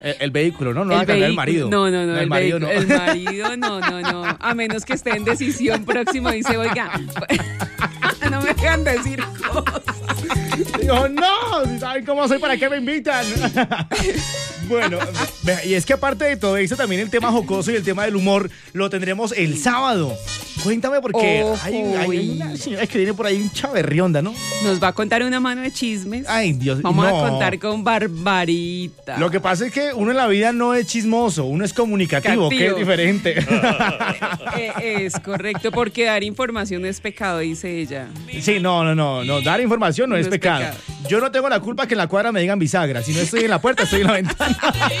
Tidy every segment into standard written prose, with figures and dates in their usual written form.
El vehículo, ¿no? No va a cambiar el marido. No, el marido no. El marido no. A menos que esté en decisión próximo, dice, oiga, no me dejan decir cosas. Digo, no, ¿saben cómo soy? ¿Para qué me invitan? Bueno, y es que aparte de todo eso, también el tema jocoso y el tema del humor lo tendremos el sábado. Cuéntame, porque hay una señora que viene por ahí, un chaverrionda, ¿no? Nos va a contar una mano de chismes. Ay, Dios. Vamos a contar con Barbarita. Lo que pasa es que uno en la vida no es chismoso, uno es comunicativo, que es diferente. Es correcto, porque dar información es pecado, dice ella. Sí, no, dar información no es pecado. Yo no tengo la culpa que en la cuadra me digan bisagra. Si no estoy en la puerta, estoy en la ventana.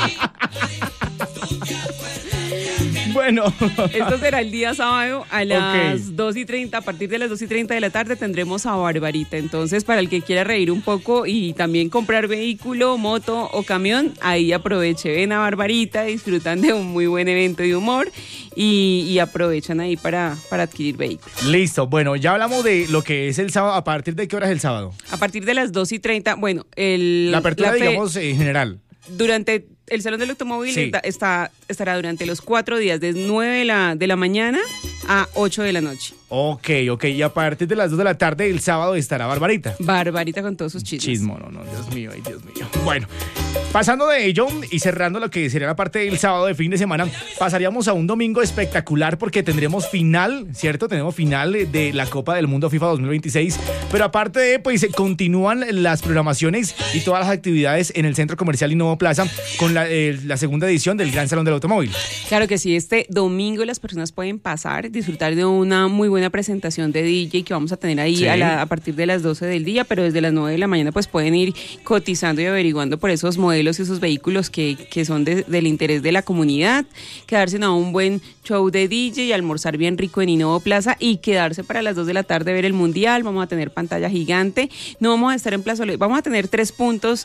Bueno. Esto será el día sábado a las 2:30. A partir de las 2:30 de la tarde tendremos a Barbarita. Entonces, para el que quiera reír un poco y también comprar vehículo, moto o camión, ahí aproveche. Ven a Barbarita, disfrutan de un muy buen evento de humor y aprovechan ahí para adquirir vehículos. Listo. Bueno, ya hablamos de lo que es el sábado. ¿A partir de qué hora es el sábado? A partir de las 2:30. Bueno, la apertura, digamos, en general. Durante el Salón del Automóvil estará durante los 4 días, de 9 de la mañana a 8 de la noche. Ok. Y a partir de las 2 de la tarde el sábado estará Barbarita. Barbarita con todos sus chismes. Chismo, no, Dios mío. Bueno, pasando de ello y cerrando lo que sería la parte del sábado de fin de semana, pasaríamos a un domingo espectacular porque tendremos final, ¿cierto? Tenemos final de la Copa del Mundo FIFA 2026, pero aparte de, pues, continúan las programaciones y todas las actividades en el Centro Comercial Innova Plaza con la segunda edición del Gran Salón del Automóvil. Claro que sí, este domingo las personas pueden pasar, disfrutar de una muy buena presentación de DJ que vamos a tener ahí a partir de las 12 del día, pero desde las 9 de la mañana pues pueden ir cotizando y averiguando por esos modelos y esos vehículos que son del interés de la comunidad, quedarse a un buen show de DJ y almorzar bien rico en Innova Plaza y quedarse para las 2 de la tarde a ver el Mundial. Vamos a tener pantalla gigante, no vamos a estar en plazoleta, vamos a tener 3 puntos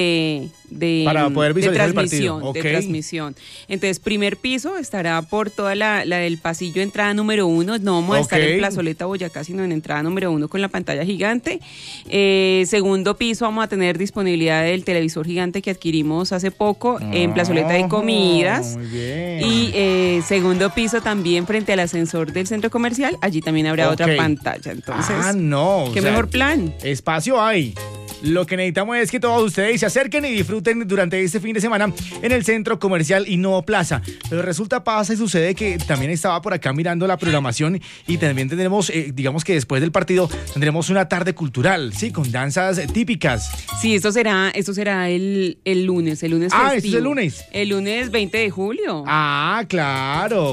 para poder visualizar el partido. De transmisión. Entonces, primer piso estará por toda la del pasillo entrada número 1. No vamos a estar en plazoleta Boyacá, sino en entrada número 1 con la pantalla gigante. Segundo piso vamos a tener disponibilidad del televisor gigante que adquirimos hace poco en plazoleta de comidas. Muy bien. Y segundo piso también frente al ascensor del centro comercial. Allí también habrá otra pantalla. Entonces, ¿qué mejor plan? Espacio hay. Lo que necesitamos es que todos ustedes se acerquen y disfruten durante este fin de semana en el Centro Comercial Innova Plaza. Pero resulta, pasa y sucede que también estaba por acá mirando la programación y también tendremos, digamos que después del partido, tendremos una tarde cultural, ¿sí? Con danzas típicas. Sí, esto será el lunes. El lunes festivo. ¿Esto es el lunes? El lunes 20 de julio. Claro.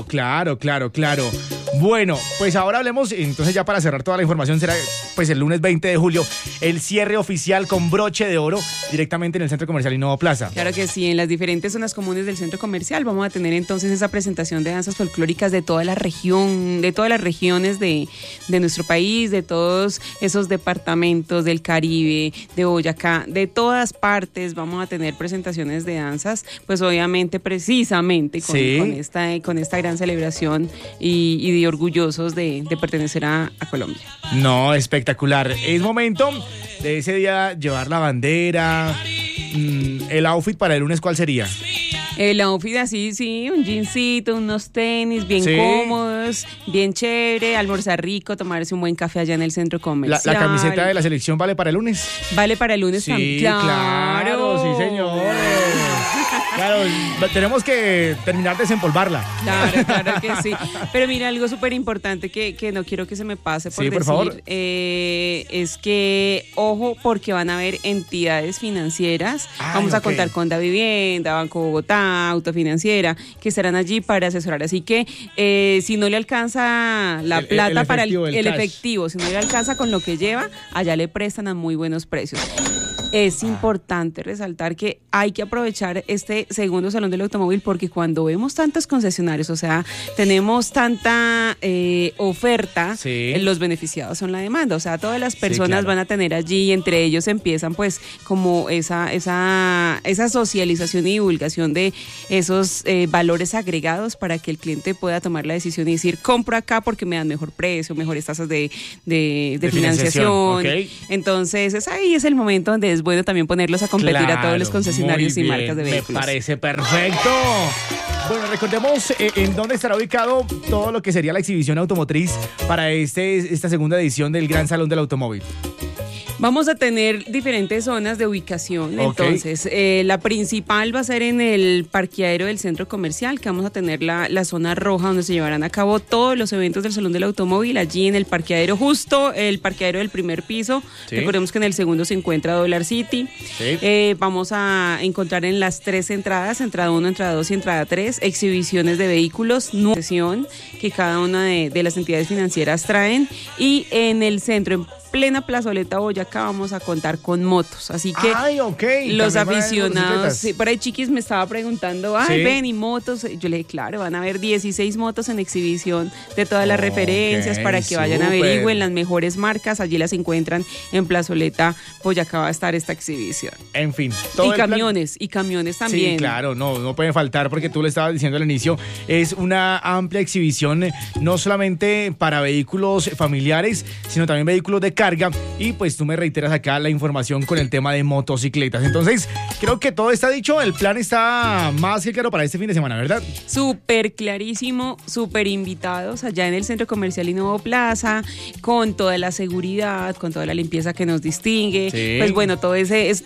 Bueno, pues ahora hablemos, entonces ya para cerrar toda la información, será pues el lunes 20 de julio, el cierre oficial con broche de oro directamente en el Centro Comercial Innova Plaza. Claro que sí, en las diferentes zonas comunes del Centro Comercial vamos a tener entonces esa presentación de danzas folclóricas de toda la región, de todas las regiones de nuestro país, de todos esos departamentos del Caribe, de Boyacá, de todas partes vamos a tener presentaciones de danzas, pues obviamente precisamente con esta gran celebración y de orgullosos de pertenecer a Colombia. No, espectacular. Es momento de ese día llevar la bandera. El outfit para el lunes, ¿cuál sería? El outfit así, sí, un jeansito, unos tenis bien cómodos, bien chévere, almorzar rico, tomarse un buen café allá en el centro comercial. ¿La camiseta de la selección vale para el lunes? Vale para el lunes también. Claro, sí, señor. Claro, tenemos que terminar de desempolvarla. Claro que sí. Pero mira, algo súper importante que no quiero que se me pase por decir, por favor. Es que, ojo, porque van a haber entidades financieras. Vamos a contar con Davivienda, Banco Bogotá, Autofinanciera, que estarán allí para asesorar. Así que si no le alcanza la plata para el efectivo, si no le alcanza con lo que lleva, allá le prestan a muy buenos precios. Es importante resaltar que hay que aprovechar este segundo Salón del Automóvil porque cuando vemos tantos concesionarios, o sea, tenemos tanta oferta, los beneficiados son la demanda, o sea, todas las personas van a tener allí y entre ellos empiezan pues como esa socialización y divulgación de esos valores agregados para que el cliente pueda tomar la decisión y decir, compro acá porque me dan mejor precio, mejores tasas de financiación. Okay. Entonces, ahí es el momento donde es bueno también ponerlos a competir a todos los concesionarios y marcas de vehículos. Me parece perfecto. Bueno, recordemos en dónde estará ubicado todo lo que sería la exhibición automotriz para esta segunda edición del Gran Salón del Automóvil. Vamos a tener diferentes zonas de ubicación. Okay. Entonces, la principal va a ser en el parqueadero del centro comercial, que vamos a tener la zona roja donde se llevarán a cabo todos los eventos del Salón del Automóvil, allí en el parqueadero, justo el parqueadero del primer piso. Sí. Recordemos que en el segundo se encuentra Dollar City. Sí. Vamos a encontrar en las 3 entradas, entrada 1, entrada 2 y entrada 3, exhibiciones de vehículos, nueva sesión que cada una de las entidades financieras traen. Y en el centro, en plena plazoleta Boyacá, vamos a contar con motos, así que los aficionados, sí, por ahí Chiquis me estaba preguntando, ven y motos, yo le dije, claro, van a haber 16 motos en exhibición de todas las referencias para que vayan a averigüen las mejores marcas, allí las encuentran en plazoleta Boyacá, va a estar esta exhibición. En fin. Todo y camiones también. Sí, claro, no pueden faltar porque tú le estabas diciendo al inicio, es una amplia exhibición, no solamente para vehículos familiares, sino también vehículos de carga, y pues tú me reiteras acá la información con el tema de motocicletas. Entonces, creo que todo está dicho, el plan está más que claro para este fin de semana, ¿verdad? Súper clarísimo, súper invitados allá en el Centro Comercial Innovo Plaza, con toda la seguridad, con toda la limpieza que nos distingue, pues bueno, todo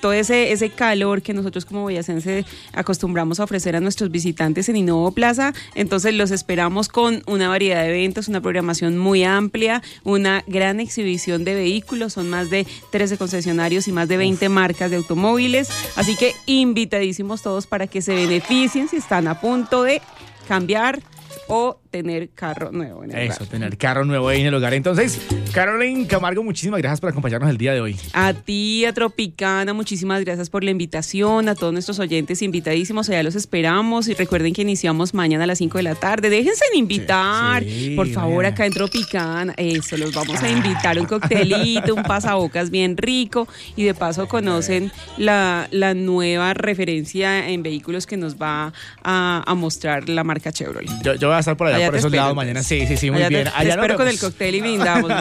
ese calor que nosotros como boyacense acostumbramos a ofrecer a nuestros visitantes en Innovo Plaza. Entonces los esperamos con una variedad de eventos, una programación muy amplia, una gran exhibición de vehículos, son más de 13 concesionarios y más de 20 marcas de automóviles, así que invitadísimos todos para que se beneficien si están a punto de cambiar o tener carro nuevo en el hogar. Tener carro nuevo ahí en el hogar. Entonces, Caroline Camargo, muchísimas gracias por acompañarnos el día de hoy. A ti, a Tropicana, muchísimas gracias por la invitación, a todos nuestros oyentes invitadísimos, allá los esperamos y recuerden que iniciamos mañana a las 5 de la tarde, déjense de invitar, por favor, acá en Tropicana, eso, los vamos a invitar, un coctelito, un pasabocas bien rico y de paso conocen la nueva referencia en vehículos que nos va a mostrar la marca Chevrolet. Yo voy a estar por allá por esos lados mañana. Sí, muy bien. Te espero con el cóctel y brindamos.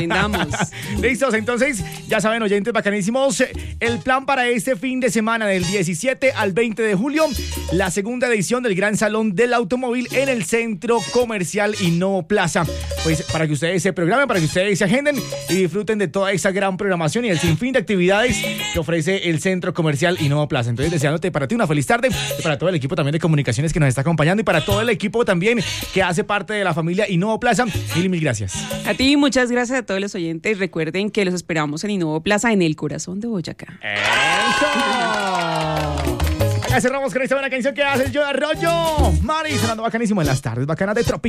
Listos, entonces, ya saben, oyentes bacanísimos, el plan para este fin de semana del 17 al 20 de julio, la segunda edición del Gran Salón del Automóvil en el Centro Comercial Innovo Plaza. Pues para que ustedes se programen, para que ustedes se agenden y disfruten de toda esa gran programación y el sinfín de actividades que ofrece el Centro Comercial Innovo Plaza. Entonces, deseándote para ti una feliz tarde, y para todo el equipo también de comunicaciones que nos está acompañando y para todo el equipo también que hace parte de la familia Innovo Plaza. Mil gracias. A ti, muchas gracias a todos los oyentes. Recuerden que los esperamos en Innovo Plaza, en el corazón de Boyacá. ¡Eso! Acá cerramos con esta buena canción que hace el Joe Arroyo. Mari, sonando bacanísimo en las tardes bacanas de Tropic.